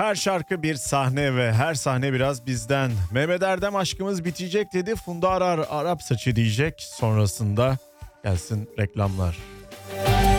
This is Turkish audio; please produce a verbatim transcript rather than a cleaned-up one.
Her şarkı bir sahne ve her sahne biraz bizden. Mehmet Erdem aşkımız bitecek dedi. Funda Arar Arap saçı diyecek. Sonrasında gelsin reklamlar.